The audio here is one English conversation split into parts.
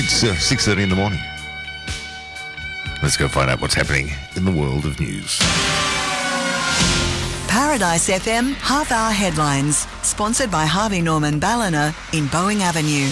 It's 6:30 in the morning. Let's go find out what's happening in the world of news. Paradise FM half-hour headlines, sponsored by Harvey Norman Ballina in Boeing Avenue.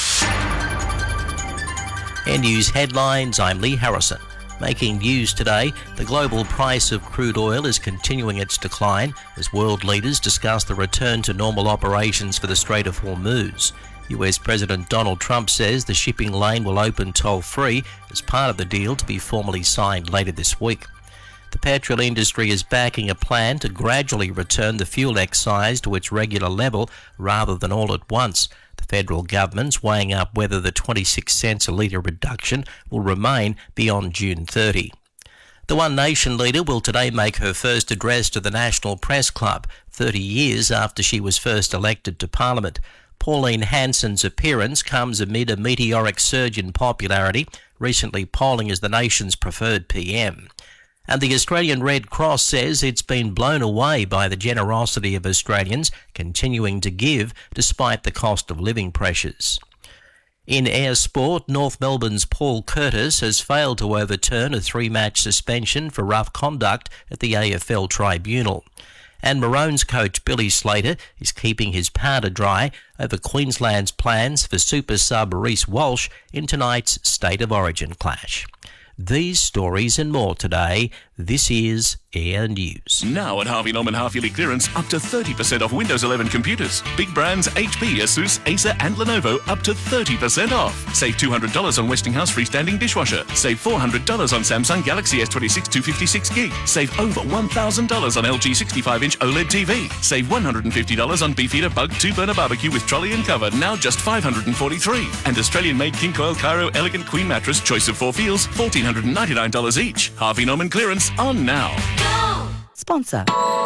In news headlines, I'm Lee Harrison. Making news today, the global price of crude oil is continuing its decline as world leaders discuss the return to normal operations for the Strait of Hormuz. US President Donald Trump says the shipping lane will open toll-free as part of the deal to be formally signed later this week. The petrol industry is backing a plan to gradually return the fuel excise to its regular level rather than all at once. The federal government's weighing up whether the 26 cents a litre reduction will remain beyond June 30. The One Nation leader will today make her first address to the National Press Club, 30 years after she was first elected to Parliament. Pauline Hanson's appearance comes amid a meteoric surge in popularity, recently polling as the nation's preferred PM. And the Australian Red Cross says it's been blown away by the generosity of Australians continuing to give despite the cost of living pressures. In air sport, North Melbourne's Paul Curtis has failed to overturn a 3-match suspension for rough conduct at the AFL Tribunal. And Maroons coach Billy Slater is keeping his powder dry over Queensland's plans for super sub Reece Walsh in tonight's State of Origin clash. These stories and more today. This is Air News. Now at Harvey Norman half-yearly clearance, up to 30% off Windows 11 computers. Big brands HP, Asus, Acer and Lenovo up to 30% off. Save $200 on Westinghouse freestanding dishwasher. Save $400 on Samsung Galaxy S26 256GB. Save over $1,000 on LG 65-inch OLED TV. Save $150 on Beefeater Bug 2-burner barbecue with trolley and cover, now just $543. And Australian-made King Coil Cairo Elegant Queen Mattress, choice of 4 feels, $1,499 each. Harvey Norman clearance on now. Sponsor.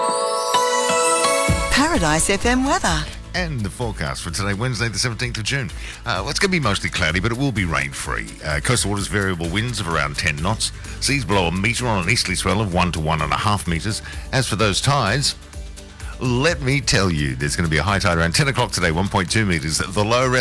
Paradise FM weather. And the forecast for today, Wednesday the 17th of June. It's going to be mostly cloudy, but it will be rain-free. Coastal waters, variable winds of around 10 knots. Seas below a metre on an easterly swell of 1 to 1.5 metres. As for those tides, let me tell you, there's going to be a high tide around 10 o'clock today, 1.2 metres. The low